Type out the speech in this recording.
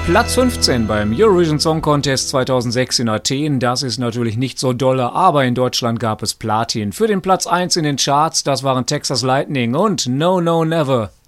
Platz 15 beim Eurovision Song Contest 2006 in Athen. Das ist natürlich nicht so dolle, aber in Deutschland gab es Platin. Für den Platz 1 in den Charts, das waren Texas Lightning und No No Never.